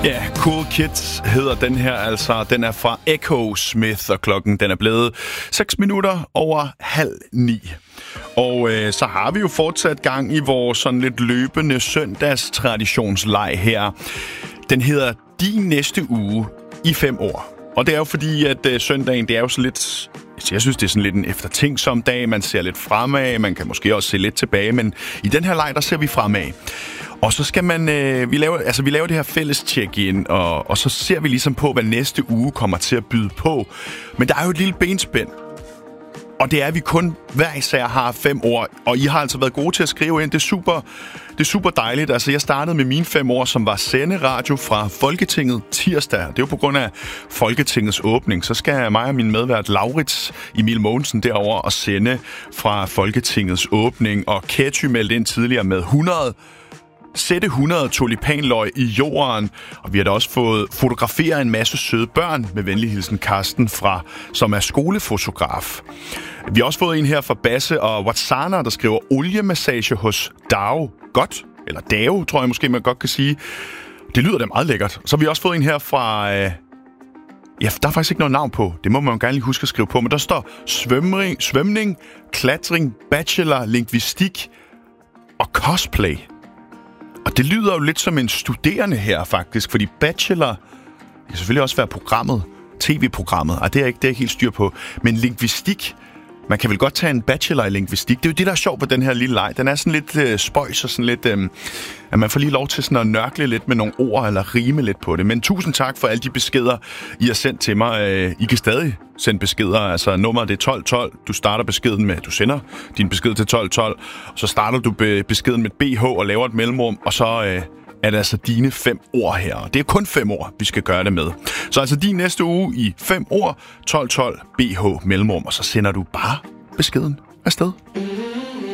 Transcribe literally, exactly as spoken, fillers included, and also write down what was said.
Ja, Cool Kids hedder den her altså. Den er fra Echosmith, og klokken den er blevet seks minutter over halv ni. Og øh, så har vi jo fortsat gang i vores sådan lidt løbende søndagstraditionsleg her. Den hedder Din næste uge i fem år. Og det er jo fordi, at øh, søndagen, det er jo sådan lidt... Jeg synes, det er sådan lidt en eftertænksom dag. Man ser lidt fremad, man kan måske også se lidt tilbage, men i den her leg, der ser vi fremad. Og så skal man, øh, vi, laver, altså, vi laver det her fælles check-in, og, og så ser vi ligesom på, hvad næste uge kommer til at byde på. Men der er jo et lille benspænd. Og det er, at vi kun hver især har fem år, og I har altså været gode til at skrive ind. Det er super, det er super dejligt. Altså, jeg startede med mine fem år, som var senderadio fra Folketinget tirsdag. Det er jo på grund af Folketingets åbning. Så skal mig og min medvært Laurits Emil Mogensen derover og sende fra Folketingets åbning. Og Ketty meldte ind tidligere med hundrede. Sætte hundrede tulipanløg i jorden, og vi har da også fået fotograferet en masse søde børn med venlig hilsen Karsten fra, som er skolefotograf. Vi har også fået en her fra Basse og Watsana, der skriver oliemassage hos Dao. Godt, eller Dao, tror jeg måske man godt kan sige. Det lyder da meget lækkert. Så har vi også fået en her fra... Øh Ja, der er faktisk ikke noget navn på. Det må man jo gerne lige huske at skrive på, men der står svømning, svømning klatring, bachelor, lingvistik og cosplay. Og det lyder jo lidt som en studerende her, faktisk, fordi bachelor kan selvfølgelig også være programmet, tv-programmet, og det er ikke det er ikke helt styr på. Men lingvistik, man kan vel godt tage en bachelor i lingvistik. Det er jo det, der er sjovt på den her lille leg. Den er sådan lidt øh, spøjs og sådan lidt, øh, at man får lige lov til sådan at nørkle lidt med nogle ord, eller rime lidt på det. Men tusind tak for alle de beskeder, I har sendt til mig. Øh, I kan stadig sende beskeder. Altså, nummeret det er tolv tolv. Du starter beskeden med, du sender din besked til tolv tolv. Så starter du be- beskeden med B H og laver et mellemrum, og så... Øh, er det altså dine fem ord her. Det er kun fem ord, vi skal gøre det med. Så altså din næste uge i fem ord, tolv tolv, B H mellemrum, og så sender du bare beskeden afsted.